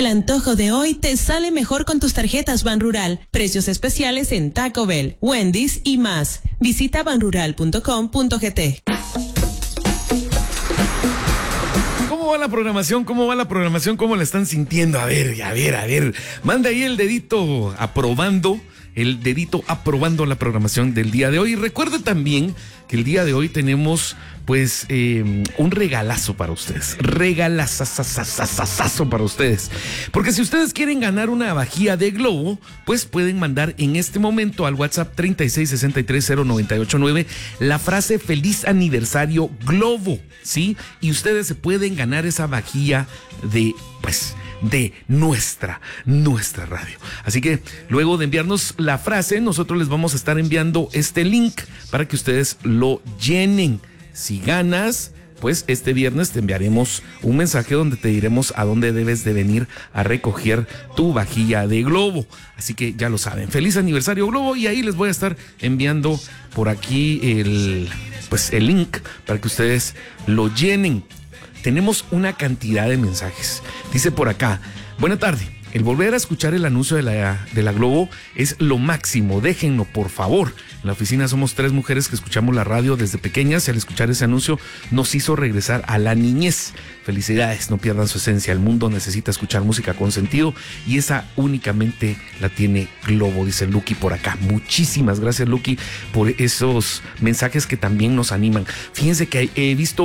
El antojo de hoy te sale mejor con tus tarjetas Banrural. Precios especiales en Taco Bell, Wendy's y más. Visita banrural.com.gt. ¿Cómo va la programación? ¿Cómo va la programación? ¿Cómo la están sintiendo? A ver. Manda ahí el dedito aprobando la programación del día de hoy. Y recuerda también que el día de hoy tenemos pues un regalazo para ustedes. Regalazazazazazo para ustedes. Porque si ustedes quieren ganar una vajilla de Globo, pues pueden mandar en este momento al WhatsApp 36630989 la frase feliz aniversario Globo, ¿sí? Y ustedes se pueden ganar esa vajilla de nuestra radio. Así que luego de enviarnos la frase, nosotros les vamos a estar enviando este link para que ustedes lo llenen. Si ganas, pues este viernes te enviaremos un mensaje donde te diremos a dónde debes de venir a recoger tu vajilla de Globo. Así que ya lo saben. Feliz aniversario Globo, y ahí les voy a estar enviando por aquí el link para que ustedes lo llenen. Tenemos una cantidad de mensajes. Dice por acá: buena tarde. El volver a escuchar el anuncio de la Globo es lo máximo. Déjenlo, por favor. En la oficina somos 3 mujeres que escuchamos la radio desde pequeñas y al escuchar ese anuncio nos hizo regresar a la niñez. Felicidades, no pierdan su esencia. El mundo necesita escuchar música con sentido y esa únicamente la tiene Globo, dice Lucky por acá. Muchísimas gracias, Lucky, por esos mensajes que también nos animan. Fíjense que he visto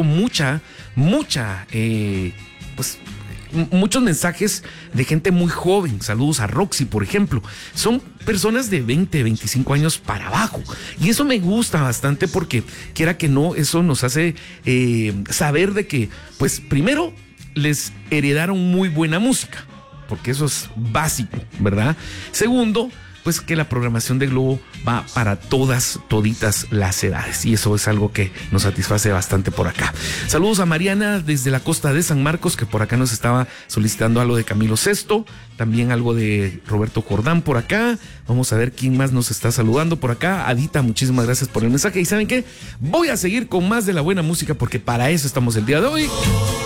muchos mensajes de gente muy joven. Saludos a Roxy, por ejemplo. Son personas de 20, 25 años para abajo. Y eso me gusta bastante porque, quiera que no, eso nos hace saber de que, pues, primero, les heredaron muy buena música, porque eso es básico, ¿verdad? Segundo, pues que la programación de Globo va para toditas las edades, y eso es algo que nos satisface bastante por acá. Saludos a Mariana desde la costa de San Marcos, que por acá nos estaba solicitando algo de Camilo Sesto, también algo de Roberto Jordán por acá. Vamos a ver quién más nos está saludando por acá. Adita, muchísimas gracias por el mensaje, y ¿saben qué? Voy a seguir con más de la buena música porque para eso estamos el día de hoy.